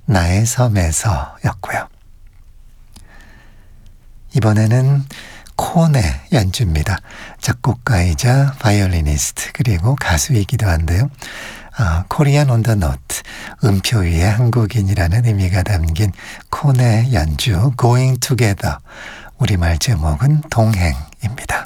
나의 섬에서 였고요. 이번에는 콘의 연주입니다. 작곡가이자 바이올리니스트 그리고 가수이기도 한데요. 코리안 온 더 노트, 음표 위에 한국인이라는 의미가 담긴 콘의 연주 Going Together, 우리말 제목은 동행입니다.